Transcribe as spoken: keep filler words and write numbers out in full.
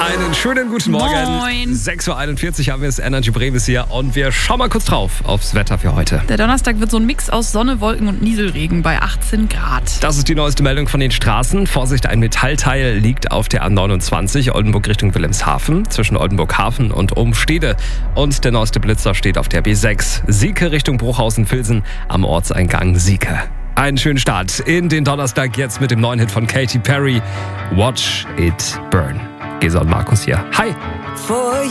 Einen schönen guten Morgen. Moin. sechs Uhr einundvierzig haben wir es, Energy Brevis hier und wir schauen mal kurz drauf aufs Wetter für heute. Der Donnerstag wird so ein Mix aus Sonne, Wolken und Nieselregen bei achtzehn Grad. Das ist die neueste Meldung von den Straßen. Vorsicht, ein Metallteil liegt auf der A neunundzwanzig, Oldenburg Richtung Wilhelmshaven, zwischen Oldenburg-Hafen und Umstede. Und der neueste Blitzer steht auf der B sechs, Sieke Richtung Bruchhausen-Vilsen am Ortseingang Sieke. Einen schönen Start in den Donnerstag jetzt mit dem neuen Hit von Katy Perry, Watch It Burn. Gesa und Markus hier. Hi!